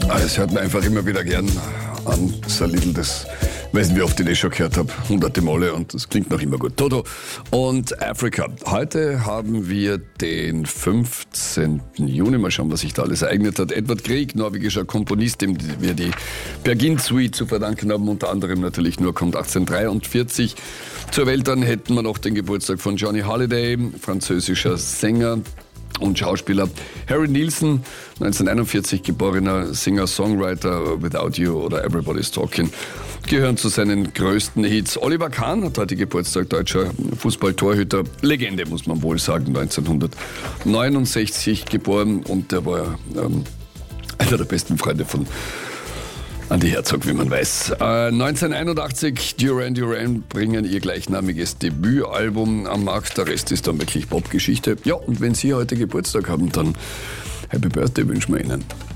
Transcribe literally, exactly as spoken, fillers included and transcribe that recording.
Das hört man einfach immer wieder gern an. So ein Little, das, ich weiß nicht, wie oft ich das schon gehört habe, hunderte Male, und das klingt noch immer gut. Toto und Africa. Heute haben wir den fünfzehnten Juni. Mal schauen, was sich da alles ereignet hat. Edvard Grieg, norwegischer Komponist, dem wir die Peer Gynt Suite zu verdanken haben, unter anderem natürlich nur, kommt achtzehnhundertdreiundvierzig zur Welt. Dann hätten wir noch den Geburtstag von Johnny Hallyday, französischer Sänger und Schauspieler. Harry Nilsson, neunzehnhunderteinundvierzig geborener Singer-Songwriter, Without You oder Everybody's Talking, gehören zu seinen größten Hits. Oliver Kahn hat heute Geburtstag, deutscher Fußballtorhüter, Legende muss man wohl sagen, neunzehnhundertneunundsechzig geboren, und der war ähm, einer der besten Freunde von Andi Herzog, wie man weiß. Äh, neunzehnhunderteinundachtzig, Duran Duran bringen ihr gleichnamiges Debütalbum am Markt. Der Rest ist dann wirklich Popgeschichte. Ja, und wenn Sie heute Geburtstag haben, dann Happy Birthday wünschen wir Ihnen.